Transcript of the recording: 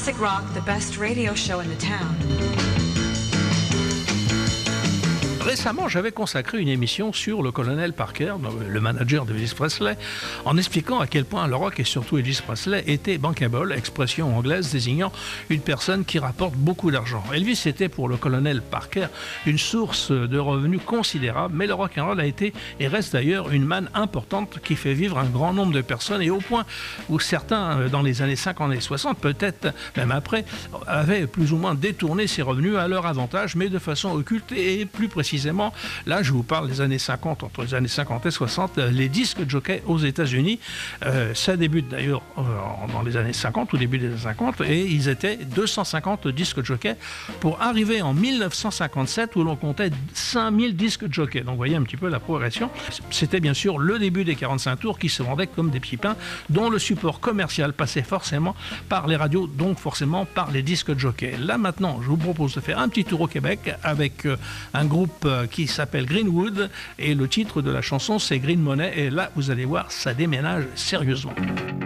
Classic rock, the best radio show in the town. Récemment, j'avais consacré une émission sur le colonel Parker, le manager de Elvis Presley, en expliquant à quel point le rock et surtout Elvis Presley était bankable, expression anglaise désignant une personne qui rapporte beaucoup d'argent. Elvis était pour le colonel Parker une source de revenus considérable, mais le rock'n'roll a été et reste d'ailleurs une manne importante qui fait vivre un grand nombre de personnes, et au point où certains, dans les années 50 et 60, peut-être même après, avaient plus ou moins détourné ces revenus à leur avantage, mais de façon occulte et plus précisément. Là, je vous parle des années 50, entre les années 50 et 60, les disques jockeys aux États-Unis. Ça débute d'ailleurs dans les années 50, au début des années 50, et ils étaient 250 disques jockeys pour arriver en 1957 où l'on comptait 5000 disques jockeys. Donc, vous voyez un petit peu la progression. C'était bien sûr le début des 45 tours qui se vendaient comme des petits pains, dont le support commercial passait forcément par les radios, donc forcément par les disques jockeys. Là, maintenant, je vous propose de faire un petit tour au Québec avec un groupe qui s'appelle Greenwood, et le titre de la chanson c'est Green Money, et là vous allez voir, ça déménage sérieusement.